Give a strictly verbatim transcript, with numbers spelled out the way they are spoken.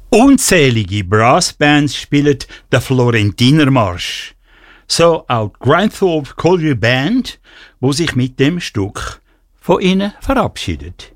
Unzählige Brassbands spielen den Florentinermarsch. So auch die Granthorpe Colliery Band, wo sich mit dem Stück von ihnen verabschiedet.